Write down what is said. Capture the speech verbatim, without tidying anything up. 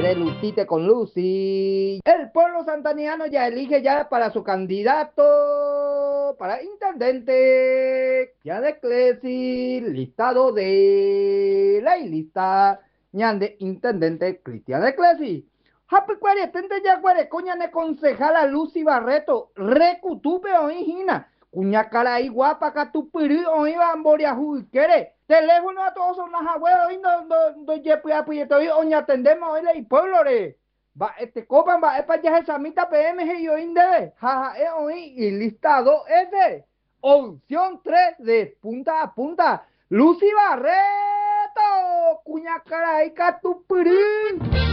quiere lucite con Lucy. El pueblo santandiano ya elige ya para su candidato para intendente. Ya de Clesi, listado de la lista. Ñande intendente Cristian de Clesi. Happy cuare, tente ya cuare, coña ne concejala Lucy Barreto. Recutupe oí hina. Cuña cara ahí guapa catupiri oí bamboria juiquere. Teléfono a todos son las abuelas hoy no no no yepi apuyeto hoy oña atendemos hoy el pueblo re. Va este copan va es para ya esa mitad P M G y hoy debe. Jaja eh hoy y listado ese. Opción tres de punta a punta. Lucy Barreto. Cuña cara ahí catupiri.